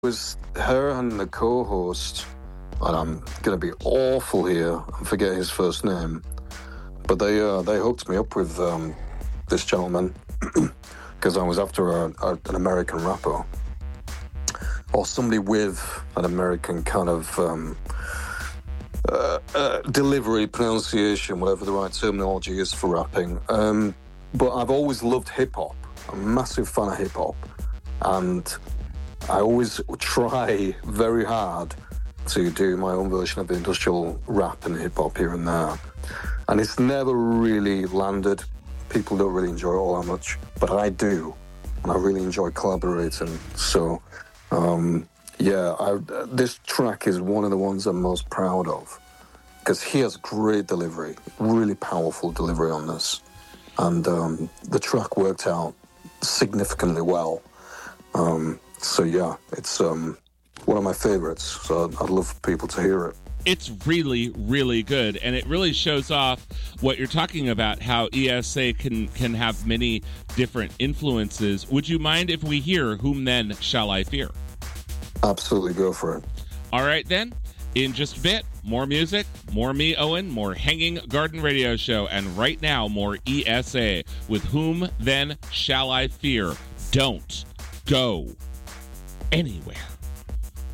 was her and the co-host, and I'm going to be awful here, I forget his first name, but they hooked me up with this gentleman because I was after an American rapper or somebody with an American kind of delivery, pronunciation, whatever the right terminology is for rapping. But I've always loved hip-hop. I'm a massive fan of hip-hop, and I always try very hard to do my own version of the industrial rap and hip-hop here and there. And it's never really landed. People don't really enjoy it all that much, but I do. And I really enjoy collaborating. So, this track is one of the ones I'm most proud of because he has great delivery, really powerful delivery on this. And the track worked out significantly well. It's one of my favorites, so I'd love for people to hear it. It's really, really good, and it really shows off what you're talking about, how ESA can have many different influences. Would you mind if we hear Whom Then Shall I Fear? Absolutely, go for it. All right, then. In just a bit, more music, more me, Owen, more Hanging Garden Radio Show, and right now, more ESA with Whom Then Shall I Fear? Don't go anywhere.